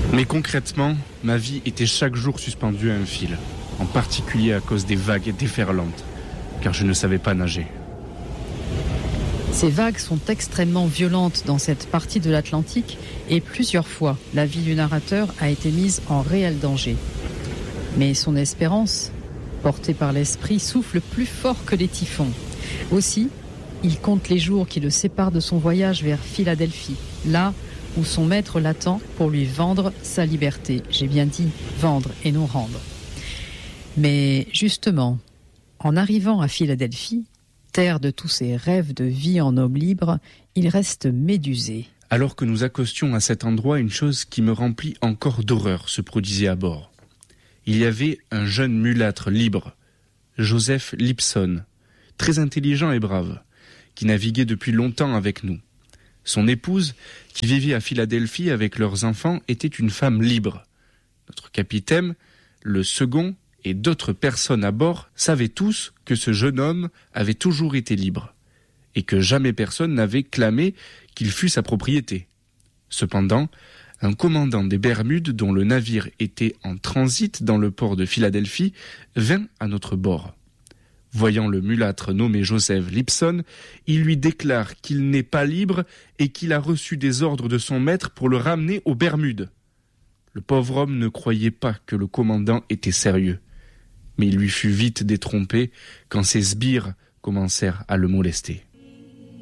Mais concrètement, ma vie était chaque jour suspendue à un fil, en particulier à cause des vagues déferlantes, car je ne savais pas nager. Ces vagues sont extrêmement violentes dans cette partie de l'Atlantique et plusieurs fois, la vie du narrateur a été mise en réel danger. Mais son espérance, portée par l'esprit, souffle plus fort que les typhons. Aussi, il compte les jours qui le séparent de son voyage vers Philadelphie, là où son maître l'attend pour lui vendre sa liberté. J'ai bien dit vendre et non rendre. Mais justement, en arrivant à Philadelphie, terre de tous ses rêves de vie en homme libre, il reste médusé. Alors que nous accostions à cet endroit, une chose qui me remplit encore d'horreur se produisait à bord. Il y avait un jeune mulâtre libre, Joseph Lipson, très intelligent et brave, qui naviguait depuis longtemps avec nous. Son épouse, qui vivait à Philadelphie avec leurs enfants, était une femme libre. Notre capitaine, le second, et d'autres personnes à bord savaient tous que ce jeune homme avait toujours été libre, et que jamais personne n'avait clamé qu'il fût sa propriété. Cependant, un commandant des Bermudes, dont le navire était en transit dans le port de Philadelphie, vint à notre bord. Voyant le mulâtre nommé Joseph Lipson, il lui déclare qu'il n'est pas libre et qu'il a reçu des ordres de son maître pour le ramener aux Bermudes. Le pauvre homme ne croyait pas que le commandant était sérieux, mais il lui fut vite détrompé quand ses sbires commencèrent à le molester.